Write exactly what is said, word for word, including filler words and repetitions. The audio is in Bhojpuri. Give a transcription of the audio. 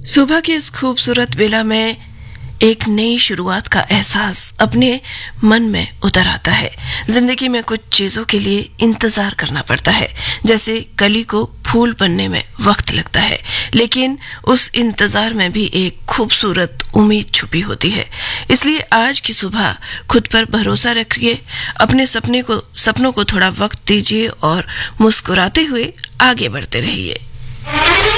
सुबह की इस खूबसूरत बेला में एक नई शुरुआत का एहसास अपने मन में उतर आता है। जिंदगी में कुछ चीजों के लिए इंतजार करना पड़ता है, जैसे कली को फूल बनने में वक्त लगता है, लेकिन उस इंतजार में भी एक खूबसूरत उम्मीद छुपी होती है। इसलिए आज की सुबह खुद पर भरोसा रखिए, अपने सपने को सपनों को थोड़ा वक्त दीजिए और मुस्कुराते हुए आगे बढ़ते रहिए।